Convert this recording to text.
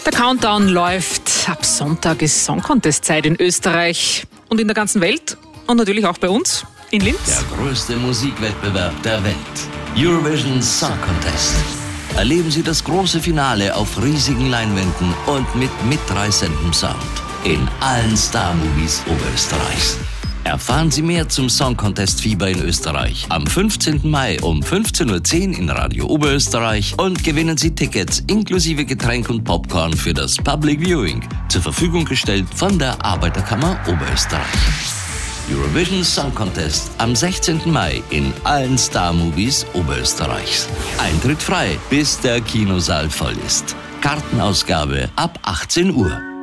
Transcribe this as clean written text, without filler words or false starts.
Der Countdown läuft. Ab Sonntag ist Song Contest Zeit in Österreich und in der ganzen Welt und natürlich auch bei uns in Linz. Der größte Musikwettbewerb der Welt. Eurovision Song Contest. Erleben Sie das große Finale auf riesigen Leinwänden und mit mitreißendem Sound in allen Star-Movies Oberösterreichs. Erfahren Sie mehr zum Song Contest Fieber in Österreich am 15. Mai um 15.10 Uhr in Radio Oberösterreich und gewinnen Sie Tickets inklusive Getränk und Popcorn für das Public Viewing, zur Verfügung gestellt von der Arbeiterkammer Oberösterreich. Eurovision Song Contest am 16. Mai in allen Star-Movies Oberösterreichs. Eintritt frei, bis der Kinosaal voll ist. Kartenausgabe ab 18 Uhr.